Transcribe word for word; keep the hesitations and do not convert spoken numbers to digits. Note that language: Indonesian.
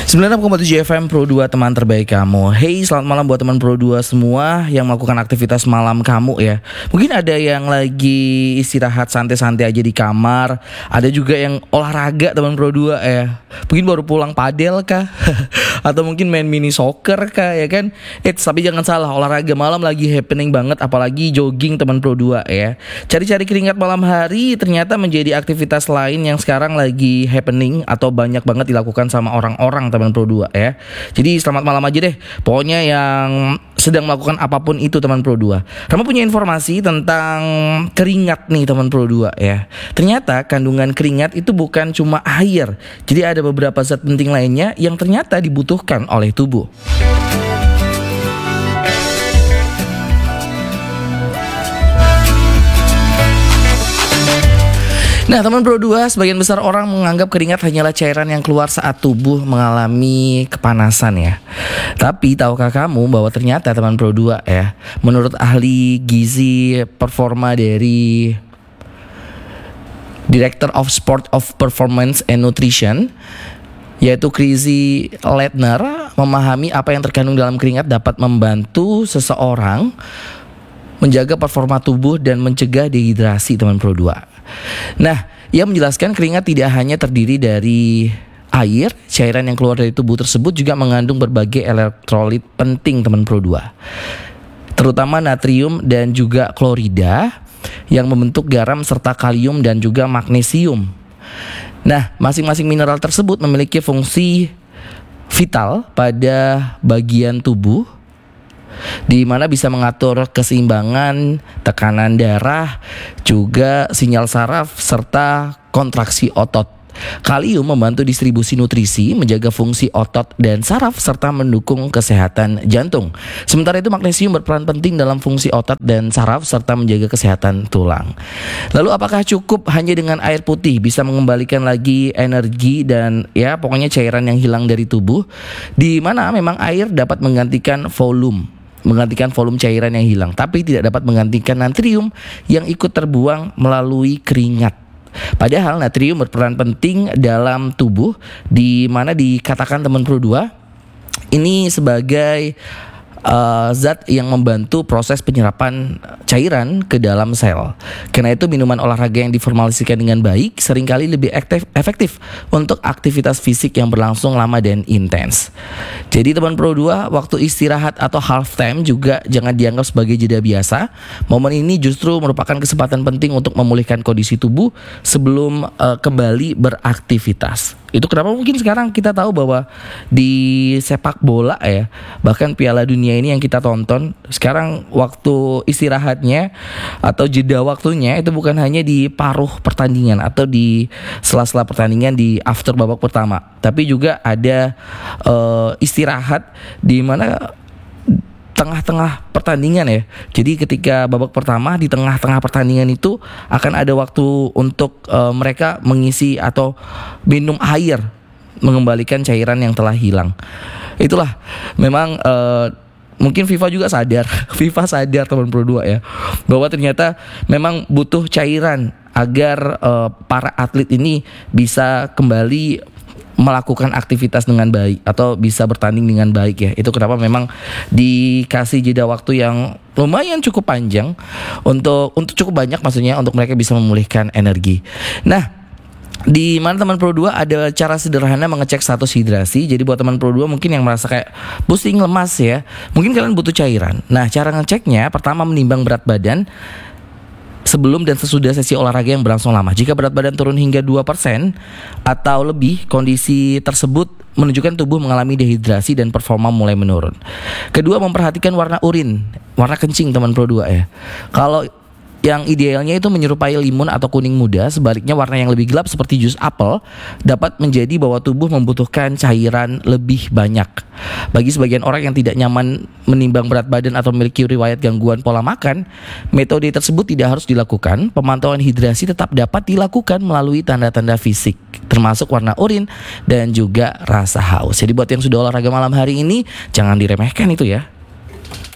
sembilan puluh enam koma tujuh F M Pro dua, teman terbaik kamu. Hey, selamat malam buat teman Pro dua semua yang melakukan aktivitas malam kamu ya. Mungkin ada yang lagi istirahat santai-santai aja di kamar. Ada juga yang olahraga teman Pro dua ya. Mungkin baru pulang padel kah? Atau mungkin main mini soccer kah ya kan. Eits, tapi jangan salah, olahraga malam lagi happening banget. Apalagi jogging teman Pro dua ya. Cari-cari keringat malam hari ternyata menjadi aktivitas lain yang sekarang lagi happening atau banyak banget dilakukan sama orang-orang teman Pro dua ya. Jadi selamat malam aja deh. Pokoknya yang sedang melakukan apapun itu teman Pro dua. Kamu punya informasi tentang keringat nih teman Pro dua ya. Ternyata kandungan keringat itu bukan cuma air. Jadi ada beberapa zat penting lainnya yang ternyata dibutuhkan oleh tubuh. Nah teman Pro dua, sebagian besar orang menganggap keringat hanyalah cairan yang keluar saat tubuh mengalami kepanasan ya. Tapi tahukah kamu bahwa ternyata teman Pro dua ya, menurut ahli gizi performa dari Director of Sport of Performance and Nutrition, yaitu Chrissy Ledner, memahami apa yang terkandung dalam keringat dapat membantu seseorang menjaga performa tubuh dan mencegah dehidrasi teman Pro dua. Nah, ia menjelaskan keringat tidak hanya terdiri dari air, cairan yang keluar dari tubuh tersebut juga mengandung berbagai elektrolit penting teman Pro dua, terutama natrium dan juga klorida yang membentuk garam serta kalium dan juga magnesium. Nah, masing-masing mineral tersebut memiliki fungsi vital pada bagian tubuh, di mana bisa mengatur keseimbangan tekanan darah, juga sinyal saraf serta kontraksi otot. Kalium membantu distribusi nutrisi, menjaga fungsi otot dan saraf serta mendukung kesehatan jantung. Sementara itu magnesium berperan penting dalam fungsi otot dan saraf serta menjaga kesehatan tulang. Lalu apakah cukup hanya dengan air putih bisa mengembalikan lagi energi dan ya pokoknya cairan yang hilang dari tubuh, di mana memang air dapat menggantikan volume menggantikan volume cairan yang hilang, tapi tidak dapat menggantikan natrium yang ikut terbuang melalui keringat. Padahal natrium berperan penting dalam tubuh, di mana dikatakan teman Pro dua ini sebagai uh, zat yang membantu proses penyerapan cairan ke dalam sel. Karena itu minuman olahraga yang diformulasikan dengan baik seringkali lebih aktif, efektif untuk aktivitas fisik yang berlangsung lama dan intens. Jadi teman Pro dua, waktu istirahat atau half time juga jangan dianggap sebagai jeda biasa. Momen ini justru merupakan kesempatan penting untuk memulihkan kondisi tubuh sebelum uh, kembali beraktivitas. Itu kenapa mungkin sekarang kita tahu bahwa di sepak bola ya, bahkan Piala Dunia ini yang kita tonton, sekarang waktu istirahatnya atau jeda waktunya itu bukan hanya di paruh pertandingan atau di sela-sela pertandingan di after babak pertama, tapi juga ada uh, istirahat di mana tengah-tengah pertandingan ya. Jadi ketika babak pertama, di tengah-tengah pertandingan itu akan ada waktu untuk uh, mereka mengisi atau minum air, mengembalikan cairan yang telah hilang. Itulah memang uh, mungkin FIFA juga sadar, FIFA sadar teman Pro dua ya, bahwa ternyata memang butuh cairan agar uh, para atlet ini bisa kembali melakukan aktivitas dengan baik atau bisa bertanding dengan baik ya. Itu kenapa memang dikasih jeda waktu yang lumayan cukup panjang untuk untuk cukup banyak maksudnya untuk mereka bisa memulihkan energi. Nah, di mana teman Pro dua ada cara sederhana mengecek status hidrasi. Jadi buat teman Pro dua mungkin yang merasa kayak pusing, lemas ya, mungkin kalian butuh cairan. Nah, cara ngeceknya pertama menimbang berat badan sebelum dan sesudah sesi olahraga yang berlangsung lama. Jika berat badan turun hingga dua persen atau lebih, kondisi tersebut menunjukkan tubuh mengalami dehidrasi dan performa mulai menurun. Kedua, memperhatikan warna urin, warna kencing teman Pro dua ya. Kalau yang idealnya itu menyerupai limun atau kuning muda, sebaliknya warna yang lebih gelap seperti jus apel dapat menjadi bahwa tubuh membutuhkan cairan lebih banyak. Bagi sebagian orang yang tidak nyaman menimbang berat badan atau memiliki riwayat gangguan pola makan, metode tersebut tidak harus dilakukan. Pemantauan hidrasi tetap dapat dilakukan melalui tanda-tanda fisik, termasuk warna urin dan juga rasa haus. Jadi buat yang sudah olahraga malam hari ini, jangan diremehkan itu ya.